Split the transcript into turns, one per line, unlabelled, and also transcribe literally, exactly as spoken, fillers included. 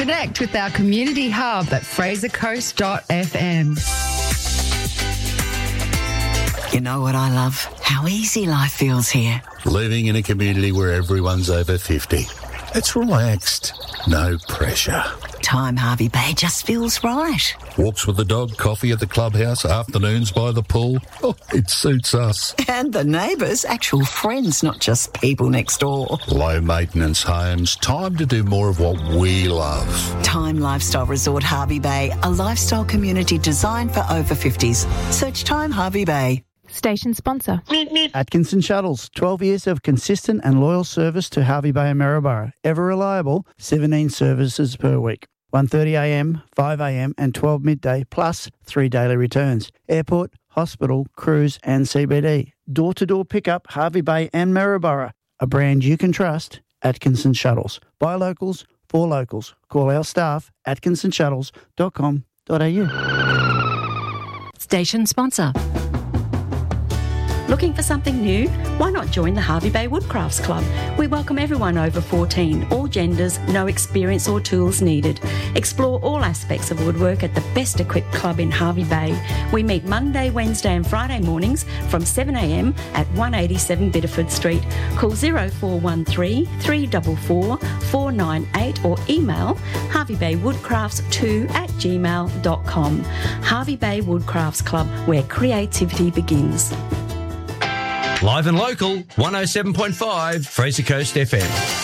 Connect with our community hub at fraser coast dot f m.
You know what I love? How easy life feels here.
Living in a community where everyone's over fifty. It's relaxed. No pressure.
Time Harvey Bay just feels right.
Walks with the dog, coffee at the clubhouse, afternoons by the pool. Oh, it suits us.
And the neighbours, actual friends, not just people next door.
Low maintenance homes. Time to do more of what we love.
Time Lifestyle Resort Harvey Bay, a lifestyle community designed for over fifties. Search Time Harvey Bay.
Station sponsor.
Atkinson Shuttles, twelve years of consistent and loyal service to Harvey Bay and Maryborough. Ever reliable, seventeen services per week. one thirty a m, five a m and twelve midday, plus three daily returns. Airport, hospital, cruise and C B D. Door-to-door pickup, Harvey Bay and Maryborough. A brand you can trust, Atkinson Shuttles. Buy locals, for locals. Call our staff, atkinson shuttles dot com dot a u.
Station sponsor.
Looking for something new? Why not join the Harvey Bay Woodcrafts Club? We welcome everyone over fourteen, all genders, no experience or tools needed. Explore all aspects of woodwork at the best equipped club in Harvey Bay. We meet Monday, Wednesday and Friday mornings from seven a m at one eighty-seven Biddeford Street. Call oh four one three, three four four, four nine eight or email harvey bay woodcrafts two at gmail dot com. Harvey Bay Woodcrafts Club, where creativity begins.
Live and local, one oh seven point five, Fraser Coast F M.